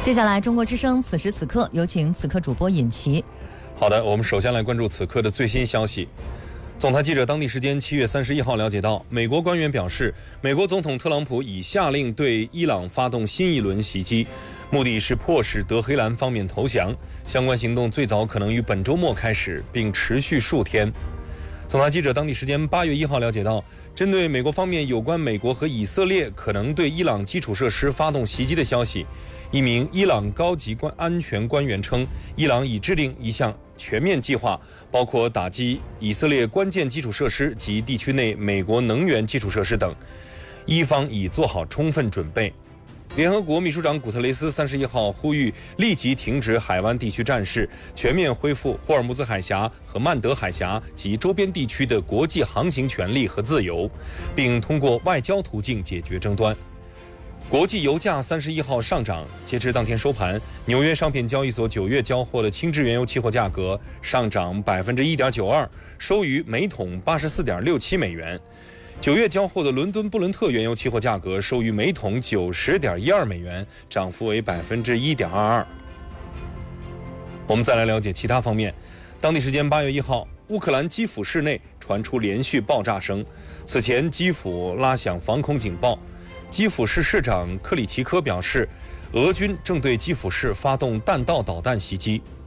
接下来，中国之声此时此刻有请此刻主播尹奇。 好的，我们首先来关注此刻的最新消息。总台记者当地时间7月31号了解到，美国官员表示，美国总统特朗普已下令对伊朗发动新一轮袭击，目的是迫使德黑兰方面投降。相关行动最早可能于本周末开始，并持续数天。总台记者当地时间8月1号了解到，针对美国方面有关美国和以色列可能对伊朗基础设施发动袭击的消息，一名伊朗高级安全官员称，伊朗已制定一项全面计划，包括打击以色列关键基础设施及地区内美国能源基础设施等，伊方已做好充分准备。联合国秘书长古特雷斯31号呼吁立即停止海湾地区战事，全面恢复霍尔木兹海峡和曼德海峡及周边地区的国际航行权利和自由，并通过外交途径解决争端。国际油价31号上涨，截至当天收盘，纽约商品交易所9月交货的轻质原油期货价格上涨 1.92%， 收于每桶 84.67 美元。9月交货的伦敦布伦特原油期货价格收于每桶 90.12 美元，涨幅为 1.22%。 我们再来了解其他方面。当地时间8月1号，乌克兰基辅市内传出连续爆炸声，此前基辅拉响防空警报。基辅市市长克里奇科表示，俄军正对基辅市发动弹道导弹袭击。